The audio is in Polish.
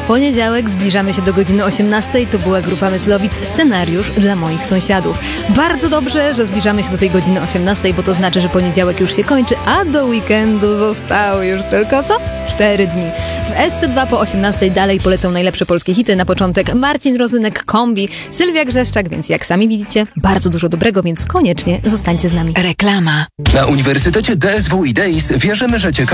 Poniedziałek, zbliżamy się do godziny 18. To była grupa Myslowic, scenariusz dla moich sąsiadów. Bardzo dobrze, że zbliżamy się do tej godziny 18, bo to znaczy, że poniedziałek już się kończy, a do weekendu zostały już tylko co? 4 dni. W SC2 po 18 dalej polecą najlepsze polskie hity. Na początek Marcin Rozynek, Kombi, Sylwia Grzeszczak, więc jak sami widzicie, bardzo dużo dobrego, więc koniecznie zostańcie z nami. Reklama. Na Uniwersytecie DSW i DEIS wierzymy, że ciekawe